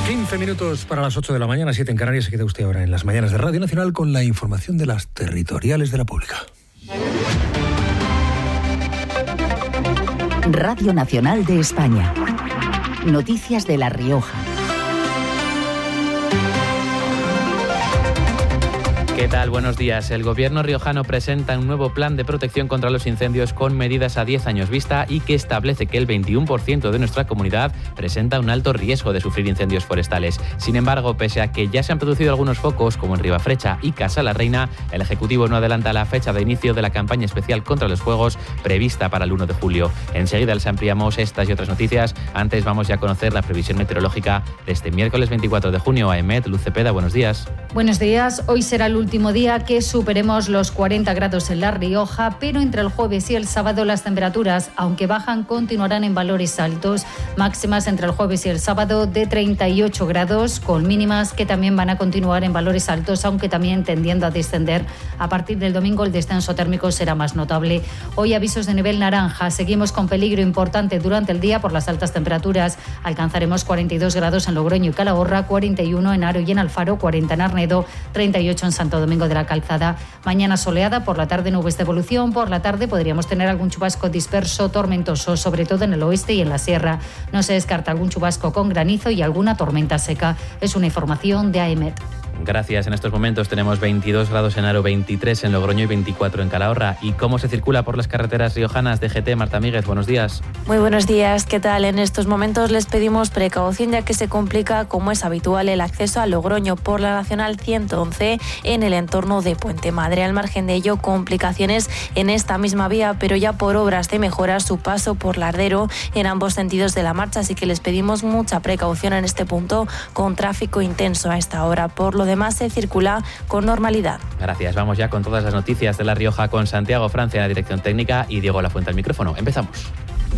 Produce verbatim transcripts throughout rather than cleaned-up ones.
quince minutos para las ocho de la mañana, siete en Canarias. Se queda usted ahora en las mañanas de Radio Nacional con la información de las territoriales de la Pública. Radio Nacional de España. Noticias de La Rioja. ¿Qué tal? Buenos días. El gobierno riojano presenta un nuevo plan de protección contra los incendios con medidas a diez años vista y que establece que el veintiuno por ciento de nuestra comunidad presenta un alto riesgo de sufrir incendios forestales. Sin embargo, pese a que ya se han producido algunos focos, como en Ribafrecha y Casa la Reina, el Ejecutivo no adelanta la fecha de inicio de la campaña especial contra los fuegos prevista para el uno de julio. Enseguida les ampliamos estas y otras noticias. Antes vamos ya a conocer la previsión meteorológica de este miércoles veinticuatro de junio. A EMET, Luz Cepeda, buenos días. Buenos días. Hoy será el último día que superemos los cuarenta grados en La Rioja, pero entre el jueves y el sábado las temperaturas, aunque bajan, continuarán en valores altos. Máximas entre el jueves y el sábado de treinta y ocho grados, con mínimas que también van a continuar en valores altos, aunque también tendiendo a descender. A partir del domingo el descenso térmico será más notable. Hoy avisos de nivel naranja. Seguimos con peligro importante durante el día por las altas temperaturas. Alcanzaremos cuarenta y dos grados en Logroño y Calahorra, cuarenta y uno en Haro y en Alfaro, cuarenta en Arnedo, treinta y ocho en Santo Domingo de la Calzada. Mañana soleada, por la tarde nubes de evolución. Por la tarde podríamos tener algún chubasco disperso tormentoso, sobre todo en el oeste y en la sierra. No se descarta algún chubasco con granizo y alguna tormenta seca. Es una información de AEMET. Gracias. En estos momentos tenemos veintidós grados en Haro, veintitrés en Logroño y veinticuatro en Calahorra. ¿Y cómo se circula por las carreteras riojanas? D G T, Marta Míguez, buenos días. Muy buenos días. ¿Qué tal? En estos momentos les pedimos precaución, ya que se complica, como es habitual, el acceso a Logroño por la Nacional ciento once en el entorno de Puente Madre. Al margen de ello, complicaciones en esta misma vía, pero ya por obras de mejora su paso por Lardero en ambos sentidos de la marcha, así que les pedimos mucha precaución en este punto con tráfico intenso a esta hora. Por lo demás, se circula con normalidad. Gracias. Vamos ya con todas las noticias de La Rioja con Santiago Francia en la dirección técnica y Diego Lafuente al micrófono. Empezamos.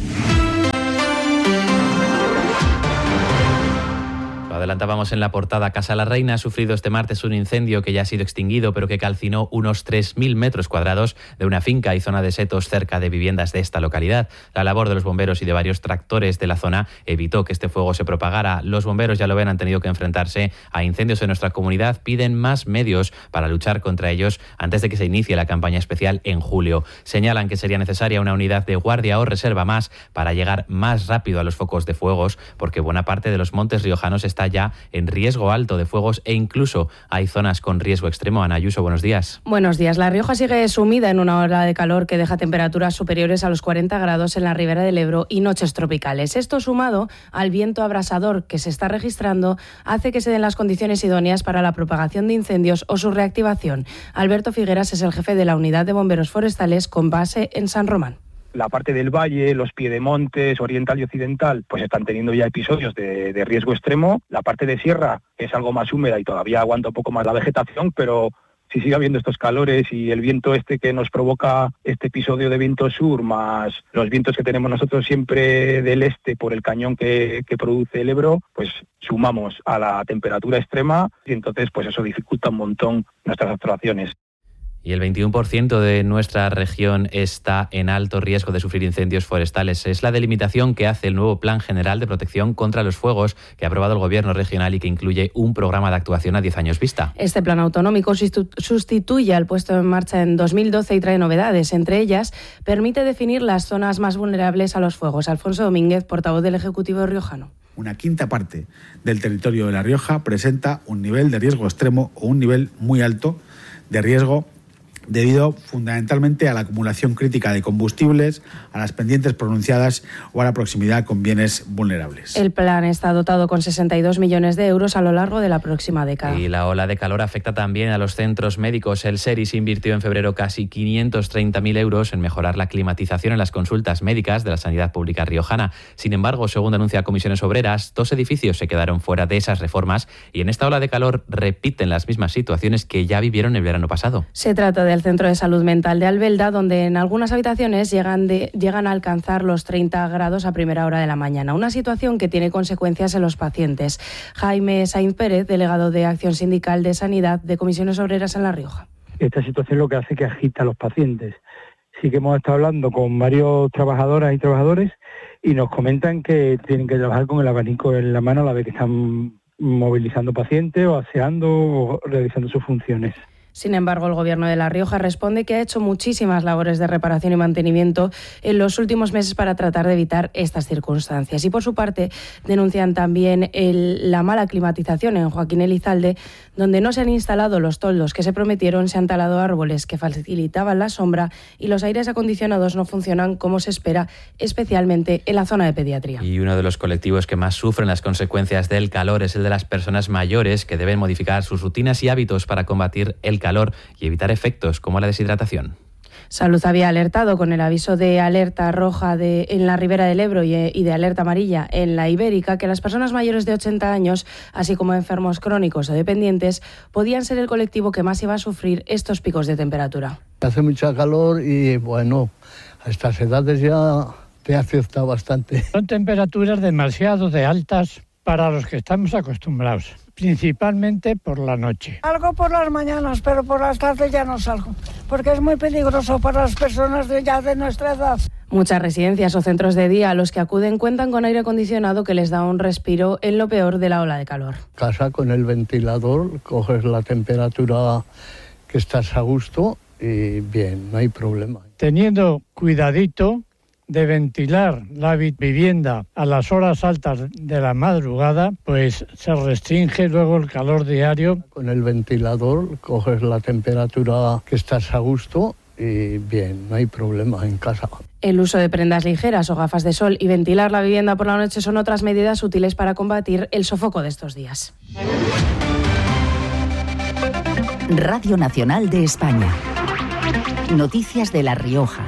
Adelantábamos en la portada. Casa la Reina ha sufrido este martes un incendio que ya ha sido extinguido, pero que calcinó unos tres mil metros cuadrados de una finca y zona de setos cerca de viviendas de esta localidad. La labor de los bomberos y de varios tractores de la zona evitó que este fuego se propagara. Los bomberos, ya lo ven, han tenido que enfrentarse a incendios en nuestra comunidad. Piden más medios para luchar contra ellos antes de que se inicie la campaña especial en julio. Señalan que sería necesaria una unidad de guardia o reserva más para llegar más rápido a los focos de fuegos, porque buena parte de los montes riojanos está ya en riesgo alto de fuegos e incluso hay zonas con riesgo extremo. Ana Ayuso, buenos días. Buenos días. La Rioja sigue sumida en una ola de calor que deja temperaturas superiores a los cuarenta grados en la ribera del Ebro y noches tropicales. Esto, sumado al viento abrasador que se está registrando, hace que se den las condiciones idóneas para la propagación de incendios o su reactivación. Alberto Figueras es el jefe de la Unidad de Bomberos Forestales con base en San Román. La parte del valle, los piedemontes, oriental y occidental, pues están teniendo ya episodios de, de riesgo extremo. La parte de sierra es algo más húmeda y todavía aguanta un poco más la vegetación, pero si sigue habiendo estos calores y el viento este que nos provoca este episodio de viento sur, más los vientos que tenemos nosotros siempre del este por el cañón que, que produce el Ebro, pues sumamos a la temperatura extrema y entonces pues eso dificulta un montón nuestras actuaciones. Y el veintiuno por ciento de nuestra región está en alto riesgo de sufrir incendios forestales. Es la delimitación que hace el nuevo Plan General de Protección contra los Fuegos que ha aprobado el Gobierno regional y que incluye un programa de actuación a diez años vista. Este plan autonómico sustituye al puesto en marcha en dos mil doce y trae novedades. Entre ellas, permite definir las zonas más vulnerables a los fuegos. Alfonso Domínguez, portavoz del Ejecutivo riojano. Una quinta parte del territorio de La Rioja presenta un nivel de riesgo extremo o un nivel muy alto de riesgo debido fundamentalmente a la acumulación crítica de combustibles, a las pendientes pronunciadas o a la proximidad con bienes vulnerables. El plan está dotado con sesenta y dos millones de euros a lo largo de la próxima década. Y la ola de calor afecta también a los centros médicos. El SERIS invirtió en febrero casi quinientos treinta mil euros en mejorar la climatización en las consultas médicas de la sanidad pública riojana. Sin embargo, según denuncia Comisiones Obreras, dos edificios se quedaron fuera de esas reformas y en esta ola de calor repiten las mismas situaciones que ya vivieron el verano pasado. Se trata de el Centro de Salud Mental de Albelda, donde en algunas habitaciones llegan, de, llegan a alcanzar los treinta grados a primera hora de la mañana, una situación que tiene consecuencias en los pacientes. Jaime Sainz Pérez, delegado de Acción Sindical de Sanidad de Comisiones Obreras en La Rioja. Esta situación lo que hace que agita a los pacientes. Sí que hemos estado hablando con varios trabajadoras y trabajadores y nos comentan que tienen que trabajar con el abanico en la mano a la vez que están movilizando pacientes o aseando o realizando sus funciones. Sin embargo, el Gobierno de La Rioja responde que ha hecho muchísimas labores de reparación y mantenimiento en los últimos meses para tratar de evitar estas circunstancias. Y por su parte, denuncian también el, la mala climatización en Joaquín Elizalde, donde no se han instalado los toldos que se prometieron, se han talado árboles que facilitaban la sombra y los aires acondicionados no funcionan como se espera, especialmente en la zona de pediatría. Y uno de los colectivos que más sufren las consecuencias del calor es el de las personas mayores, que deben modificar sus rutinas y hábitos para combatir el calor calor y evitar efectos como la deshidratación. Salud había alertado con el aviso de alerta roja de, en la Ribera del Ebro y, y de alerta amarilla en la Ibérica que las personas mayores de ochenta años, así como enfermos crónicos o dependientes, podían ser el colectivo que más iba a sufrir estos picos de temperatura. Hace mucha calor y bueno, a estas edades ya te afecta bastante. Son temperaturas demasiado de altas para los que estamos acostumbrados, principalmente por la noche. Algo por las mañanas, pero por las tardes ya no salgo, porque es muy peligroso para las personas de ya de nuestra edad. Muchas residencias o centros de día a los que acuden cuentan con aire acondicionado que les da un respiro en lo peor de la ola de calor. Casa con el ventilador, coges la temperatura que estás a gusto y bien, no hay problema. Teniendo cuidadito de ventilar la vivienda a las horas altas de la madrugada, pues se restringe luego el calor diario. Con el ventilador coges la temperatura que estás a gusto y bien, no hay problema en casa. El uso de prendas ligeras o gafas de sol y ventilar la vivienda por la noche son otras medidas útiles para combatir el sofoco de estos días. Radio Nacional de España. Noticias de La Rioja.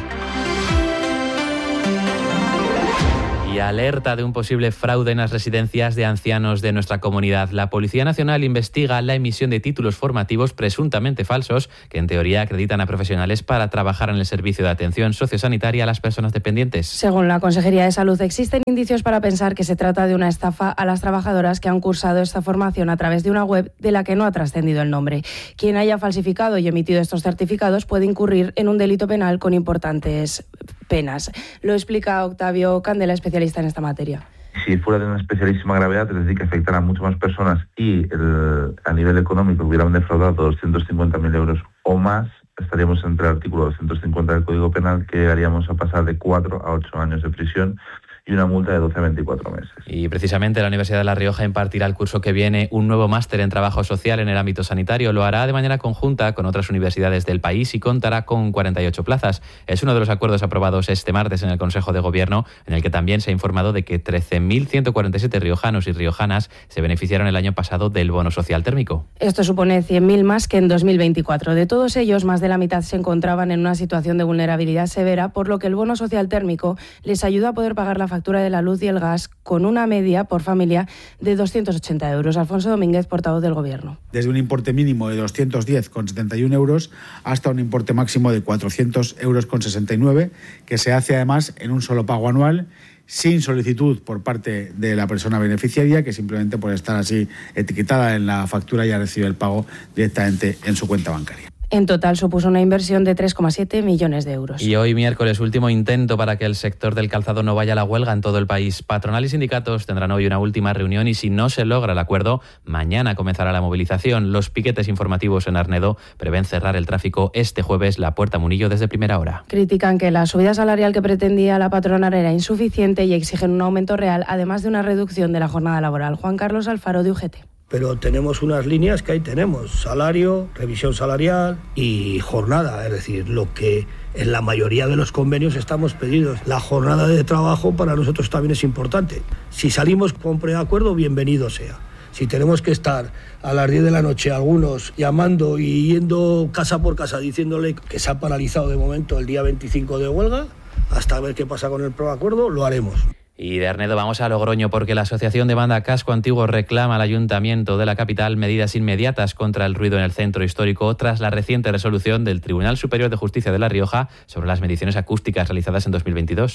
Y alerta de un posible fraude en las residencias de ancianos de nuestra comunidad. La Policía Nacional investiga la emisión de títulos formativos presuntamente falsos que en teoría acreditan a profesionales para trabajar en el servicio de atención sociosanitaria a las personas dependientes. Según la Consejería de Salud, existen indicios para pensar que se trata de una estafa a las trabajadoras que han cursado esta formación a través de una web de la que no ha trascendido el nombre. Quien haya falsificado y emitido estos certificados puede incurrir en un delito penal con importantes penas. Lo explica Octavio Candela, especialista en esta materia. Si fuera de una especialísima gravedad, es decir, que afectara a muchas más personas y el, a nivel económico hubieran defraudado doscientos cincuenta mil euros o más, estaríamos entre el artículo doscientos cincuenta del Código Penal, que haríamos a pasar de cuatro a ocho años de prisión y una multa de doce a veinticuatro meses. Y precisamente la Universidad de La Rioja impartirá el curso que viene un nuevo máster en trabajo social en el ámbito sanitario. Lo hará de manera conjunta con otras universidades del país y contará con cuarenta y ocho plazas. Es uno de los acuerdos aprobados este martes en el Consejo de Gobierno, en el que también se ha informado de que trece mil ciento cuarenta y siete riojanos y riojanas se beneficiaron el año pasado del bono social térmico. Esto supone cien mil más que en dos mil veinticuatro. De todos ellos, más de la mitad se encontraban en una situación de vulnerabilidad severa, por lo que el bono social térmico les ayudó a poder pagar la factura de la luz y el gas con una media por familia de doscientos ochenta euros. Alfonso Domínguez, portavoz del Gobierno. Desde un importe mínimo de doscientos diez coma setenta y uno euros hasta un importe máximo de cuatrocientos euros con sesenta y nueve, que se hace además en un solo pago anual, sin solicitud por parte de la persona beneficiaria, que simplemente por estar así etiquetada en la factura ya recibe el pago directamente en su cuenta bancaria. En total supuso una inversión de tres coma siete millones de euros. Y hoy miércoles, último intento para que el sector del calzado no vaya a la huelga en todo el país. Patronal y sindicatos tendrán hoy una última reunión y si no se logra el acuerdo, mañana comenzará la movilización. Los piquetes informativos en Arnedo prevén cerrar el tráfico este jueves la Puerta Munillo desde primera hora. Critican que la subida salarial que pretendía la patronal era insuficiente y exigen un aumento real, además de una reducción de la jornada laboral. Juan Carlos Alfaro, de U G T. Pero tenemos unas líneas que ahí tenemos, salario, revisión salarial y jornada, es decir, lo que en la mayoría de los convenios estamos pedidos. La jornada de trabajo para nosotros también es importante. Si salimos con preacuerdo, bienvenido sea. Si tenemos que estar a las diez de la noche algunos llamando y yendo casa por casa diciéndole que se ha paralizado de momento el día veinticinco de huelga, hasta ver qué pasa con el preacuerdo, lo haremos. Y de Arnedo vamos a Logroño porque la Asociación de Banda Casco Antiguo reclama al Ayuntamiento de la capital medidas inmediatas contra el ruido en el centro histórico tras la reciente resolución del Tribunal Superior de Justicia de La Rioja sobre las mediciones acústicas realizadas en dos mil veintidós.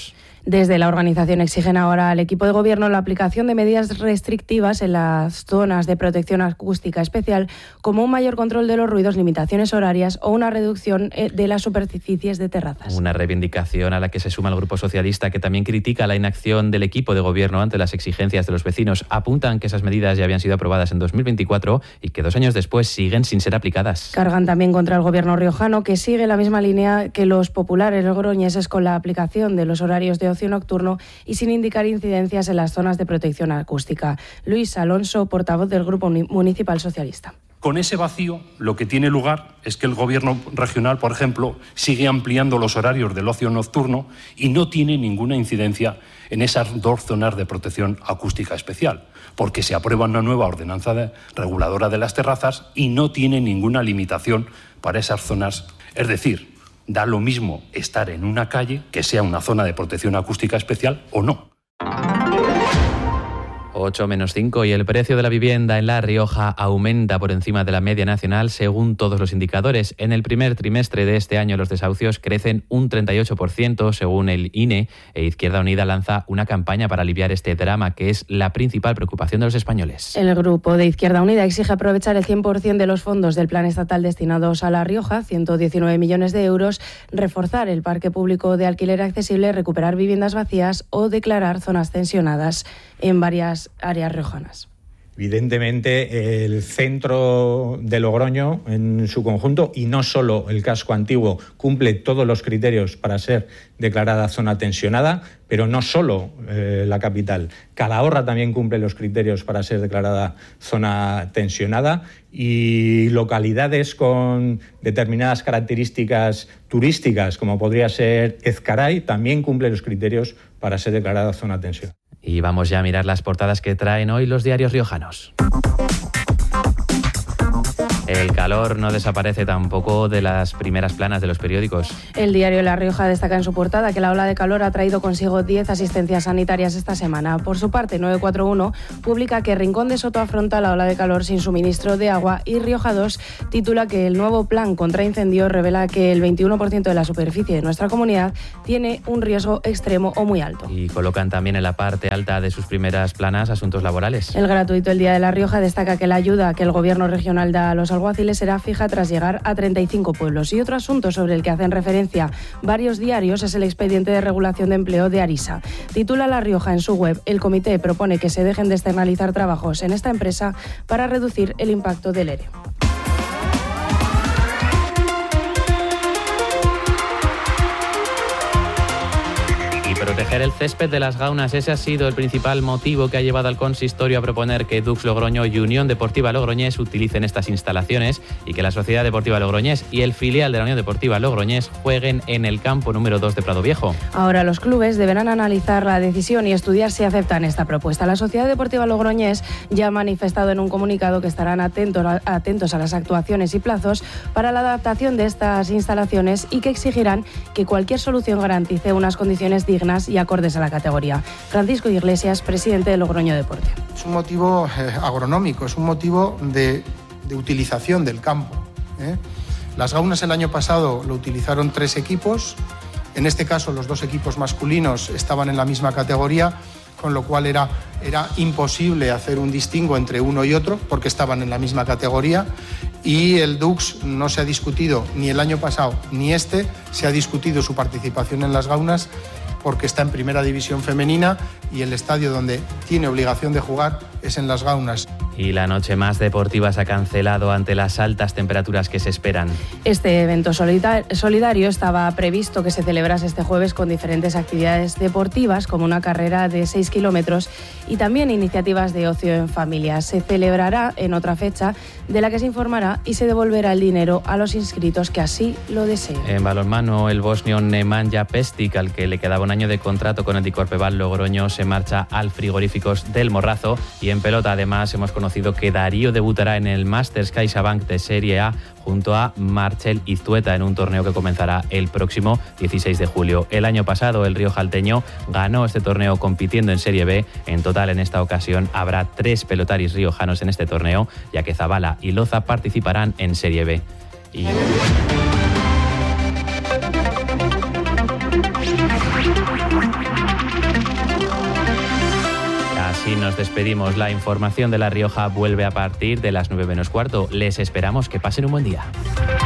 Desde la organización exigen ahora al equipo de gobierno la aplicación de medidas restrictivas en las zonas de protección acústica especial, como un mayor control de los ruidos, limitaciones horarias o una reducción de las superficies de terrazas. Una reivindicación a la que se suma el Grupo Socialista, que también critica la inacción del equipo de gobierno ante las exigencias de los vecinos. Apuntan que esas medidas ya habían sido aprobadas en dos mil veinticuatro y que dos años después siguen sin ser aplicadas. Cargan también contra el gobierno riojano, que sigue la misma línea que los populares logroñeses con la aplicación de los horarios de ocio nocturno y sin indicar incidencias en las zonas de protección acústica. Luis Alonso, portavoz del Grupo Municipal Socialista. Con ese vacío, lo que tiene lugar es que el Gobierno regional, por ejemplo, sigue ampliando los horarios del ocio nocturno y no tiene ninguna incidencia en esas dos zonas de protección acústica especial, porque se aprueba una nueva ordenanza de, reguladora de las terrazas y no tiene ninguna limitación para esas zonas. Es decir, da lo mismo estar en una calle que sea una zona de protección acústica especial o no. ocho menos cinco y el precio de la vivienda en La Rioja aumenta por encima de la media nacional según todos los indicadores. En el primer trimestre de este año los desahucios crecen un treinta y ocho por ciento según el I N E e Izquierda Unida lanza una campaña para aliviar este drama que es la principal preocupación de los españoles. El grupo de Izquierda Unida exige aprovechar el cien por ciento de los fondos del plan estatal destinados a La Rioja, ciento diecinueve millones de euros, reforzar el parque público de alquiler accesible, recuperar viviendas vacías o declarar zonas tensionadas en varias áreas riojanas. Evidentemente, el centro de Logroño en su conjunto, y no solo el casco antiguo, cumple todos los criterios para ser declarada zona tensionada, pero no solo eh, la capital. Calahorra también cumple los criterios para ser declarada zona tensionada y localidades con determinadas características turísticas, como podría ser Ezcaray, también cumple los criterios para ser declarada zona tensionada. Y vamos ya a mirar las portadas que traen hoy los diarios riojanos. El calor no desaparece tampoco de las primeras planas de los periódicos. El diario La Rioja destaca en su portada que la ola de calor ha traído consigo diez asistencias sanitarias esta semana. Por su parte, nueve cuatro uno publica que Rincón de Soto afronta la ola de calor sin suministro de agua y Rioja dos titula que el nuevo plan contra incendios revela que el veintiuno por ciento de la superficie de nuestra comunidad tiene un riesgo extremo o muy alto. Y colocan también en la parte alta de sus primeras planas asuntos laborales. El gratuito El Día de La Rioja destaca que la ayuda que el gobierno regional da a los alguaciles será fija tras llegar a treinta y cinco pueblos. Y otro asunto sobre el que hacen referencia varios diarios es el expediente de regulación de empleo de Arisa. Titula La Rioja en su web: el comité propone que se dejen de externalizar trabajos en esta empresa para reducir el impacto del ERE. Proteger el césped de las gaunas, ese ha sido el principal motivo que ha llevado al consistorio a proponer que Dux Logroño y Unión Deportiva Logroñés utilicen estas instalaciones y que la Sociedad Deportiva Logroñés y el filial de la Unión Deportiva Logroñés jueguen en el campo número dos de Prado Viejo. Ahora los clubes deberán analizar la decisión y estudiar si aceptan esta propuesta. La Sociedad Deportiva Logroñés ya ha manifestado en un comunicado que estarán atentos a, atentos a las actuaciones y plazos para la adaptación de estas instalaciones y que exigirán que cualquier solución garantice unas condiciones dignas y acordes a la categoría. Francisco Iglesias, presidente de Logroño Deporte. Es un motivo eh, agronómico, es un motivo de, de utilización del campo. ¿eh? Las gaunas el año pasado lo utilizaron tres equipos, en este caso los dos equipos masculinos estaban en la misma categoría, con lo cual era, era imposible hacer un distingo entre uno y otro porque estaban en la misma categoría, y el Dux no se ha discutido ni el año pasado ni este, se ha discutido su participación en las gaunas porque está en primera división femenina y el estadio donde tiene obligación de jugar es en las gaunas. Y la noche más deportiva se ha cancelado ante las altas temperaturas que se esperan. Este evento solidario estaba previsto que se celebrase este jueves con diferentes actividades deportivas, como una carrera de seis kilómetros y también iniciativas de ocio en familia. Se celebrará en otra fecha de la que se informará y se devolverá el dinero a los inscritos que así lo deseen. En balonmano, el bosnio Nemanja Pestic, al que le quedaba un año de contrato con el Dicorpeval Logroño, se marcha al Frigoríficos del Morrazo. Y en pelota, además, hemos conocido que Darío debutará en el Masters CaixaBank de Serie A junto a Marcel Iztueta en un torneo que comenzará el próximo dieciséis de julio. El año pasado el riojalteño ganó este torneo compitiendo en Serie B. En total, en esta ocasión habrá tres pelotaris riojanos en este torneo, ya que Zabala y Loza participarán en Serie B. Y... nos despedimos. La información de La Rioja vuelve a partir de las nueve menos cuarto. Les esperamos. Que pasen un buen día.